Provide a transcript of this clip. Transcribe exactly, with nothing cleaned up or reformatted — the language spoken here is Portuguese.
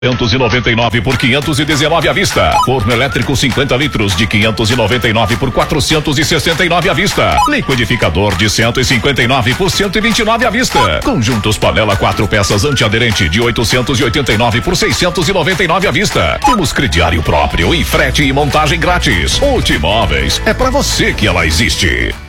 quinhentos e noventa e nove por quinhentos e dezenove à vista. Forno elétrico cinquenta litros de quinhentos e noventa e nove por quatrocentos e sessenta e nove à vista. Liquidificador de cento e cinquenta e nove por cento e vinte e nove à vista. Conjuntos panela quatro peças antiaderente de oitocentos e oitenta e nove por seiscentos e noventa e nove à vista. Temos crediário próprio e frete e montagem grátis. Multimóveis, é pra você que ela existe.